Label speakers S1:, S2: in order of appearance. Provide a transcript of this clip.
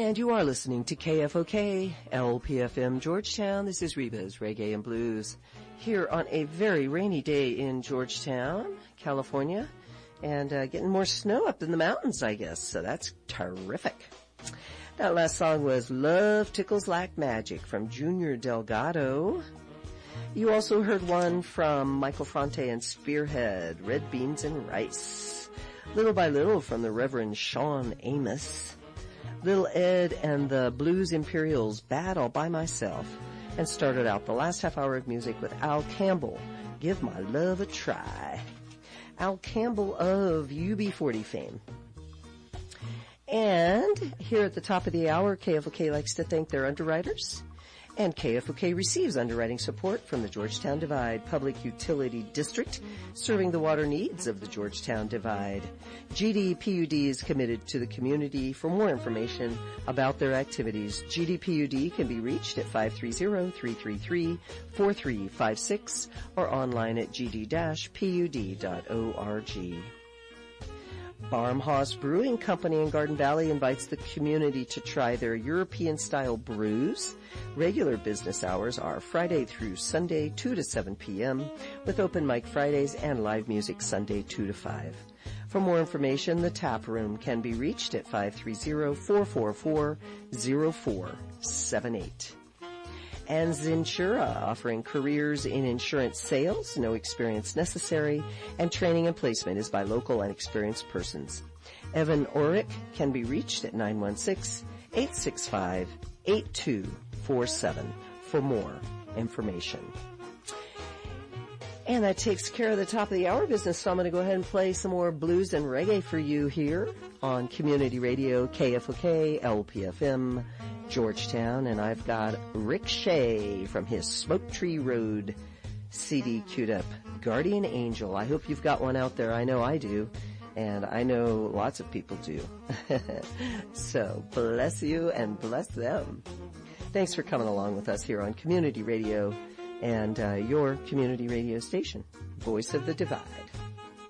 S1: And you are listening to KFOK, LPFM Georgetown. This is Reba's Reggae and Blues here on a very rainy day in Georgetown, California, and getting more snow up in the mountains, I guess, so that's terrific. That last song was Love Tickles Like Magic from Junior Delgado. You also heard one from Michael Franti and Spearhead, Red Beans and Rice. Little by Little from the Reverend Sean Amos. Little Ed and the Blues Imperials, Bad All By Myself, and started out the last half hour of music with Al Campbell, Give My Love a Try. Al Campbell of UB40 fame. And here at the top of the hour, KFOK likes to thank their underwriters. And KFOK receives underwriting support from the Georgetown Divide Public Utility District, serving the water needs of the Georgetown Divide. GDPUD is committed to the community. For more information about their activities, GDPUD can be reached at 530-333-4356 or online at gd-pud.org. Barmhaus Brewing Company in Garden Valley invites the community to try their European-style brews. Regular business hours are Friday through Sunday, 2 to 7 p.m., with open mic Fridays and live music Sunday, 2 to 5. For more information, the tap room can be reached at 530-444-0478. And Zintura, offering careers in insurance sales, no experience necessary, and training and placement is by local and experienced persons. Evan Orick can be reached at 916-865-8247 for more information. And that takes care of the top of the hour business, so I'm going to go ahead and play some more blues and reggae for you here on Community Radio, KFOK, LPFM, Georgetown, and I've got Rick Shea from his Smoke Tree Road CD queued up, Guardian Angel. I hope you've got one out there. I know I do, and I know lots of people do. So bless you and bless them. Thanks for coming along with us here on Community Radio and your community radio station, Voice of the Divide.